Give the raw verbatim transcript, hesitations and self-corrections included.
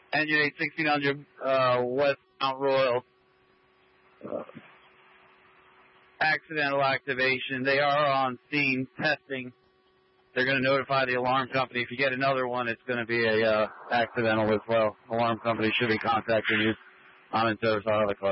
Engine eight sixteen hundred uh, West Mount Royal. Uh, accidental activation. They are on scene testing. They're going to notify the alarm company. If you get another one, it's going to be a uh, accidental as well. Alarm company should be contacting you. I'm in service on other cars.